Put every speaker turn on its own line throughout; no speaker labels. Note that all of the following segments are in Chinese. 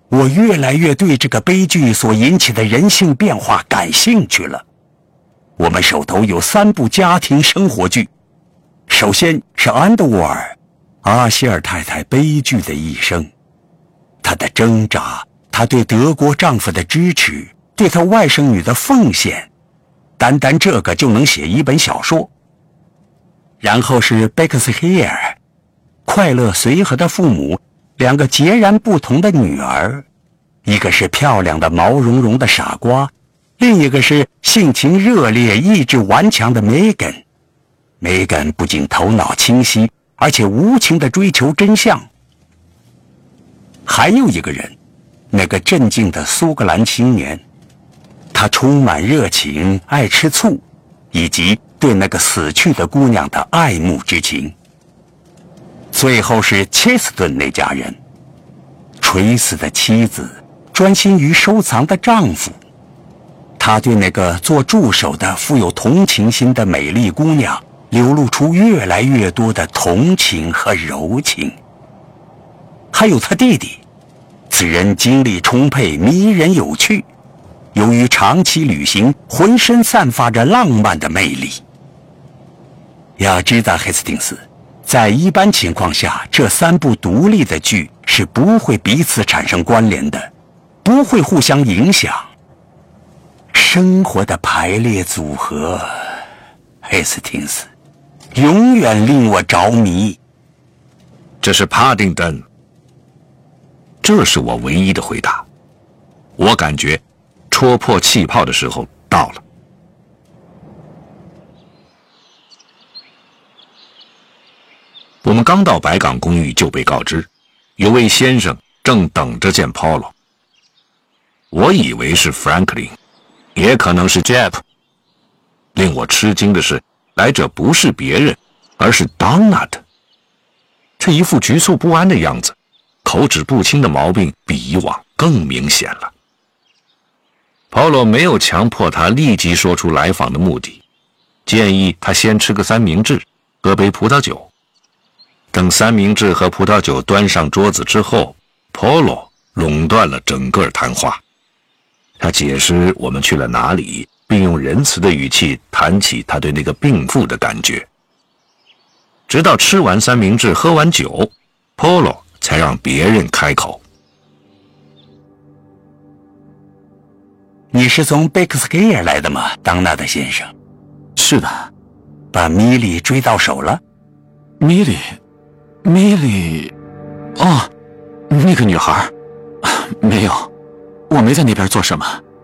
我越来越对这个悲剧所引起的人性变化感兴趣了。我们手头有3部家庭生活剧，首先是安德沃尔·阿希尔太太悲剧的一生，她的挣扎，她对德国丈夫的支持，对她外甥女的奉献，单单这个就能写一本小说。然后是贝克斯黑尔，快乐随和的父母，2个截然不同的女儿，一个是漂亮的毛茸茸的傻瓜，另一个是性情热烈意志顽强的梅根。梅根不仅头脑清晰，而且无情地追求真相。还有一个人，那个镇静的苏格兰青年，他充满热情，爱吃醋，以及对那个死去的姑娘的爱慕之情。最后是切斯顿那家人，垂死的妻子，专心于收藏的丈夫，他对那个做助手的富有同情心的美丽姑娘流露出越来越多的同情和柔情。还有他弟弟，此人精力充沛，迷人有趣，由于长期旅行，浑身散发着浪漫的魅力。要知道，黑斯汀斯，在一般情况下，这3部独立的剧是不会彼此产生关联的，不会互相影响。生活的排列组合，黑斯汀斯，永远令我着迷。
这是帕丁顿。这是我唯一的回答。我感觉戳破气泡的时候到了。我们刚到白港公寓就被告知，有位先生正等着见 Paulo。我以为是 Franklin， 也可能是 Jep。令我吃惊的是，来者不是别人，而是 Donald。这一副局促不安的样子，口齿不清的毛病比以往更明显了。Paulo 没有强迫他立即说出来访的目的，建议他先吃个三明治，喝杯葡萄酒。等三明治和葡萄酒端上桌子之后， Paulo 垄断了整个谈话。他解释我们去了哪里，并用仁慈的语气谈起他对那个病妇的感觉。直到吃完三明治喝完酒， Paulo 才让别人开口。
你是从贝克斯盖尔来的吗，当纳德先生？
是的。
把米莉追到手了？
米莉，哦，那个女孩，没有，我没在那边做什么。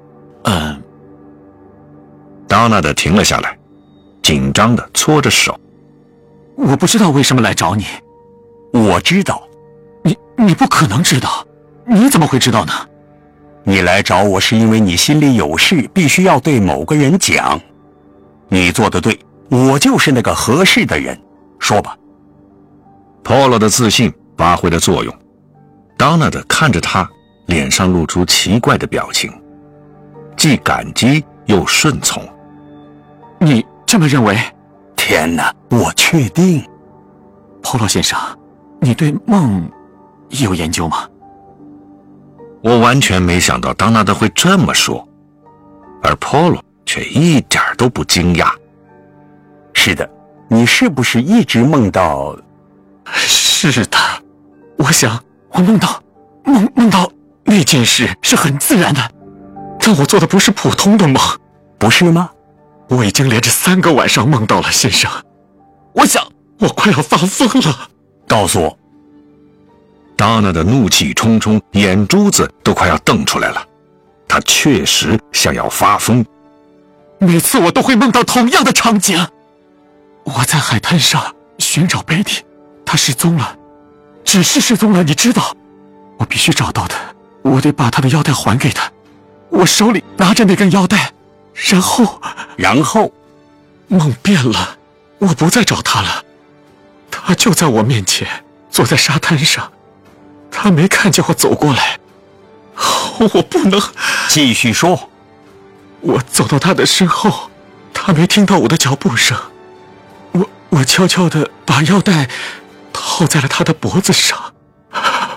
当纳德停了下来，紧张地搓着手。
我不知道为什么来找你。
我知道。
你不可能知道，你怎么会知道呢？
你来找我是因为你心里有事，必须要对某个人讲。你做得对，我就是那个合适的人。说吧。
Paulo 的自信发挥了作用。Donald 看着他，脸上露出奇怪的表情，既感激又顺从。
你这么认为？
天哪，我确定。
Paulo 先生，你对梦有研究吗？
我完全没想到当纳德会这么说，而 Paulo 却一点都不惊讶。
是的，你是不是一直梦到？
是的，我想我梦到那件事是很自然的，但我做的不是普通的梦。
不是吗？
我已经连着3个晚上梦到了，先生。我想我快要发疯了。
告诉我。
达娜的怒气冲冲，眼珠子都快要瞪出来了。他确实想要发疯。
每次我都会梦到同样的场景。我在海滩上寻找贝蒂，他失踪了，只是失踪了，你知道。我必须找到他，我得把他的腰带还给他。我手里拿着那根腰带，然后梦变了，我不再找他了。他就在我面前，坐在沙滩上。他没看见我走过来。我不能。
继续说。
我走到他的身后，他没听到我的脚步声。我悄悄地把腰带套在了他的脖子上。